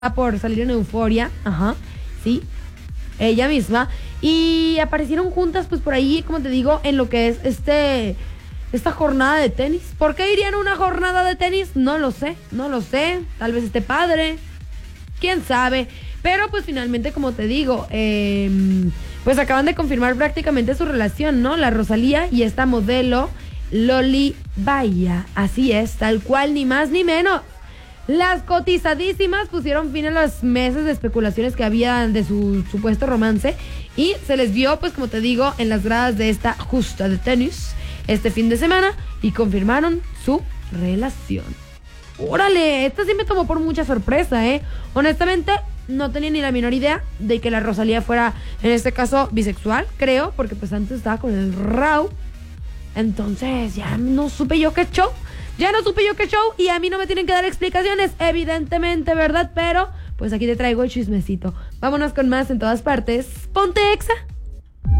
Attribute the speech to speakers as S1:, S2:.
S1: por salir en Euforia, ajá, sí, ella misma, y aparecieron juntas, pues por ahí, como te digo, en lo que es esta jornada de tenis. ¿Por qué irían a una jornada de tenis? No lo sé, tal vez esté padre, quién sabe, pero pues finalmente, como te digo, pues acaban de confirmar prácticamente su relación, ¿no? La Rosalía y esta modelo, Loli Bahía, así es, tal cual, ni más ni menos. Las cotizadísimas pusieron fin a los meses de especulaciones que había de su supuesto romance y se les vio, pues como te digo, en las gradas de esta justa de tenis este fin de semana y confirmaron su relación. ¡Órale! Esta sí me tomó por mucha sorpresa, ¿eh? Honestamente, no tenía ni la menor idea de que la Rosalía fuera, en este caso, bisexual, creo, porque pues antes estaba con el Rau. Entonces, ya no supe yo qué show. Y a mí no me tienen que dar explicaciones, evidentemente, ¿verdad? Pero, pues aquí te traigo el chismecito. Vámonos con más en todas partes. ¡Ponte Exa!